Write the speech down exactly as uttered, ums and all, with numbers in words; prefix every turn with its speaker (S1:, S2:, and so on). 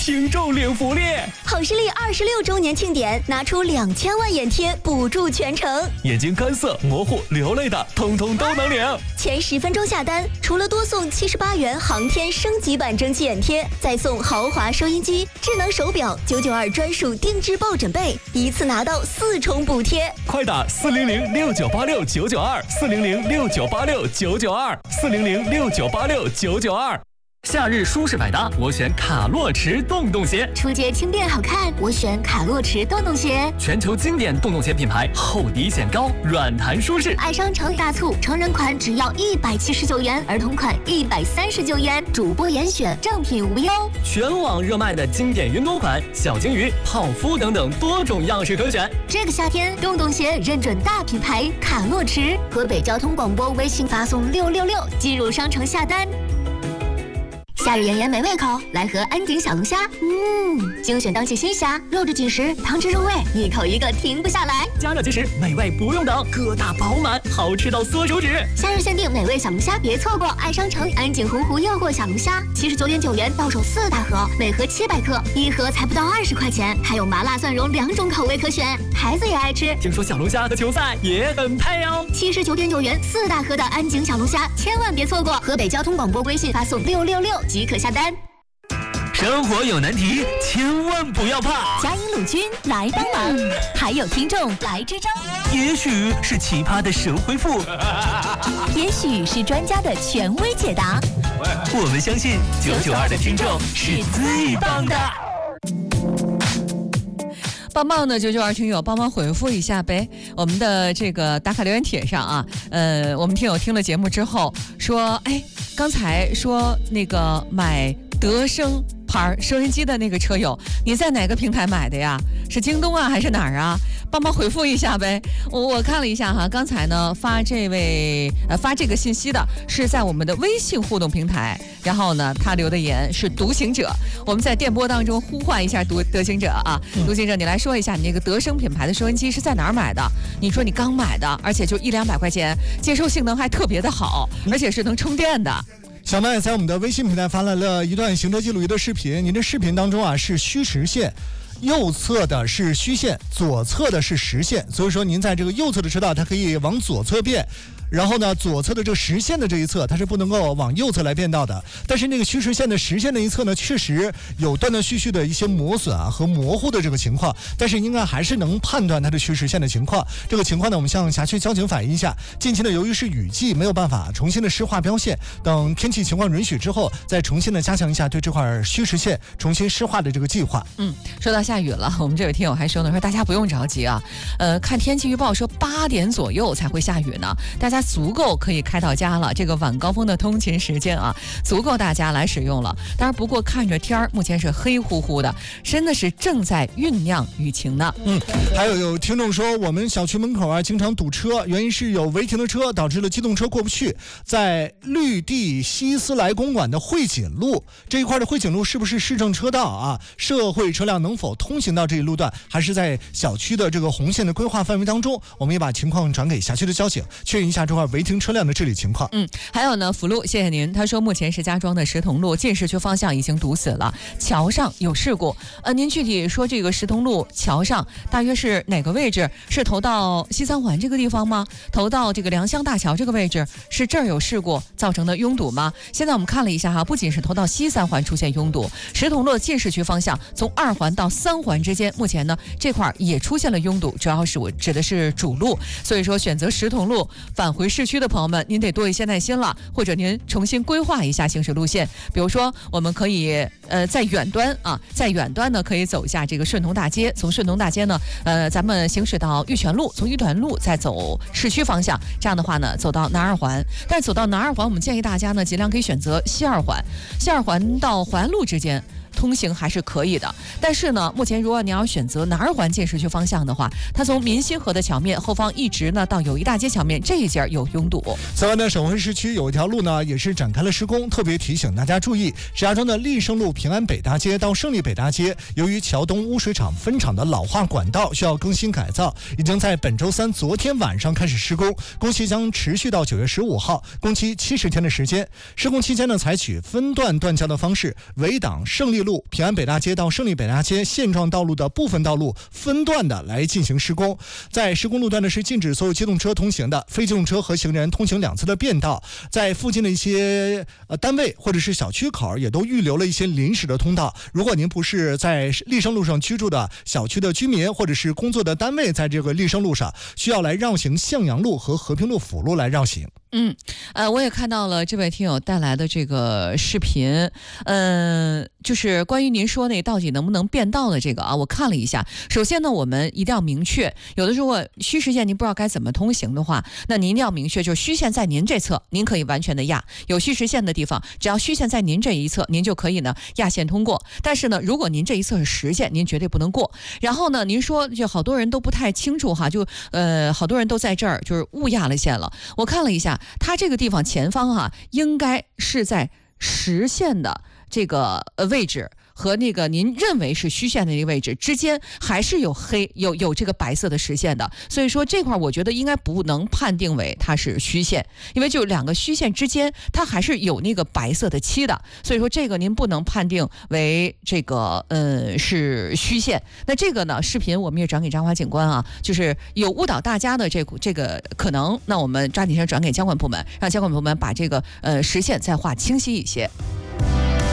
S1: 听众领福利。
S2: 好视力二十六周年庆典，拿出两千万眼贴补助全程，
S1: 眼睛干涩、模糊、流泪的，通通都能领。
S2: 前十分钟下单，除了多送七十八元航天升级版蒸汽眼贴，再送豪华收音机、智能手表、九九二专属定制抱枕被，一次拿到四重补贴。
S1: 快打四零零六九八六九九二，四零零六九八六九九二，四零零六九八六九九二。夏日舒适百搭，我选卡洛驰洞洞鞋。
S2: 出街轻便好看，我选卡洛驰洞洞鞋。
S1: 全球经典洞洞鞋品牌，厚底显高，软弹舒适。
S2: 爱商城大促，成人款只要一百七十九元，儿童款一百三十九元，主播严选，正品无忧。
S1: 全网热卖的经典云朵款、小金鱼、泡芙等等多种样式可选。
S2: 这个夏天，洞洞鞋认准大品牌卡洛驰。河北交通广播微信发送六六六，进入商城下单。夏日炎炎没胃口，来盒安井小龙虾。嗯，精选当季新虾，肉质紧实，汤汁入味，一口一个停不下来。
S1: 加热即食，美味不用等，疙瘩饱满，好吃到缩手指。
S2: 夏日限定美味小龙虾，别错过！爱商城安井洪湖诱惑小龙虾，七十九点九元到手四大盒，每盒七百克，一盒才不到二十块钱，还有麻辣蒜蓉两种口味可选，孩子也爱吃。
S1: 听说小龙虾和球赛也很配哦。
S2: 七十九点九元四大盒的安井小龙虾，千万别错过！河北交通广播微信发送六六六。即可下单。
S1: 生活有难题，千万不要怕。
S2: 嘉银鲁军来帮忙，还有听众来支招。
S1: 也许是奇葩的神回复，
S2: 也许是专家的权威解答。
S1: 我们相信九九二的听众是最棒的。
S3: 棒棒的九九二听友帮忙回复一下呗，我们的这个打卡留言帖上啊，呃，我们听友听了节目之后说，哎，刚才说那个买德声牌收音机的那个车友，你在哪个平台买的呀？是京东啊还是哪儿啊？帮忙回复一下呗。我我看了一下哈，刚才呢发这位呃发这个信息的是在我们的微信互动平台，然后呢他留的言是独行者，我们在电波当中呼唤一下独独行者啊，独行者你来说一下你那个德声品牌的收音机是在哪儿买的？你说你刚买的，而且就一两百块钱，接收性能还特别的好，而且是能充电的。
S4: 小麦在我们的微信平台发来了一段行车记录仪的视频，您的视频当中啊是虚实线，右侧的是虚线，左侧的是实线，所以说您在这个右侧的车道它可以往左侧变，然后呢左侧的这个实线的这一侧它是不能够往右侧来变道的，但是那个虚实线的实线的一侧呢确实有断断续续的一些磨损啊和模糊的这个情况，但是应该还是能判断它的虚实线的情况。这个情况呢我们向辖区交警反映一下，近期呢由于是雨季没有办法重新的湿化标线，等天气情况允许之后再重新的加强一下对这块虚实线重新湿化的这个计划。
S3: 嗯，说到下雨了，我们这位听友还说呢，说大家不用着急啊，呃，看天气预报说八点左右才会下雨呢，大家足够可以开到家了，这个晚高峰的通勤时间啊，足够大家来使用了。当然，不过看着天儿目前是黑乎乎的，真的是正在酝酿雨情呢。
S4: 嗯，还有有听众说，我们小区门口啊经常堵车，原因是有违停的车导致了机动车过不去。在绿地西斯莱公馆的汇锦路这一块的汇锦路是不是市政车道啊？社会车辆能否通行到这一路段，还是在小区的这个红线的规划范围当中？我们也把情况转给辖区的交警，确认一下这块违停车辆的治理情况。
S3: 嗯，还有呢，福路，谢谢您。他说目前石家庄的石桐路进市区方向已经堵死了，桥上有事故。呃，您具体说这个石桐路桥上大约是哪个位置？是投到西三环这个地方吗？投到这个良乡大桥这个位置？是这儿有事故造成的拥堵吗？现在我们看了一下哈，不仅是投到西三环出现拥堵，石桐路进市区方向从二环到三环之间，目前呢这块也出现了拥堵，主要是我指的是主路。所以说选择石桐路返回市区的朋友们，您得多一些耐心了，或者您重新规划一下行驶路线。比如说我们可以呃在远端啊，在远端呢可以走一下这个顺通大街，从顺通大街呢呃咱们行驶到玉泉路，从玉泉路再走市区方向，这样的话呢走到南二环。但是走到南二环，我们建议大家呢尽量可以选择西二环，西二环到淮安路之间通行还是可以的。但是呢目前如果你要选择南二环进市区方向的话，它从民心河的桥面后方一直呢到友谊大街桥面这一节有拥堵。
S4: 此外呢，省会市区有一条路呢也是展开了施工，特别提醒大家注意，石家庄的立胜路平安北大街到胜利北大街，由于桥东污水厂分厂的老化管道需要更新改造，已经在本周三昨天晚上开始施工，工期将持续到九月十五号，工期七十天的时间。施工期间呢采取分段断桥的方式，围挡胜利利路、平安北大街到胜利北大街现状道路的部分道路分段的来进行施工。在施工路段呢是禁止所有机动车通行的，非机动车和行人通行两侧的便道。在附近的一些呃单位或者是小区口也都预留了一些临时的通道。如果您不是在立生路上居住的小区的居民，或者是工作的单位在这个立生路上需要来绕行向阳路和和平路辅路来绕行。
S3: 嗯，呃，我也看到了这位听友带来的这个视频，嗯、呃，就是关于您说那到底能不能变道的这个啊，我看了一下。首先呢，我们一定要明确，有的时候虚实线您不知道该怎么通行的话，那您一定要明确，就是虚线在您这侧，您可以完全的压；有虚实线的地方，只要虚线在您这一侧，您就可以呢压线通过。但是呢，如果您这一侧是实线，您绝对不能过。然后呢，您说就好多人都不太清楚哈，就呃好多人都在这儿就是误压了线了。我看了一下。它这个地方前方哈、啊，应该是在实线的这个呃位置和那个您认为是虚线的那个位置之间，还是有黑有有这个白色的实线的。所以说这块我觉得应该不能判定为它是虚线，因为就两个虚线之间它还是有那个白色的漆的。所以说这个您不能判定为这个呃是虚线。那这个呢，视频我们也转给张华警官啊，就是有误导大家的这这个可能，那我们抓紧时间转给监管部门，让监管部门把这个呃实线再画清晰一些。